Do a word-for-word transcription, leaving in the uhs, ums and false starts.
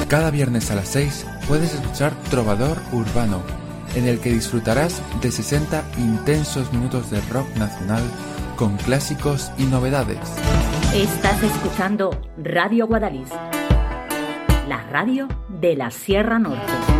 Cada viernes a las seis puedes escuchar Trovador Urbano, en el que disfrutarás de sesenta intensos minutos de rock nacional con clásicos y novedades. Estás escuchando Radio Guadalix, la radio de la Sierra Norte.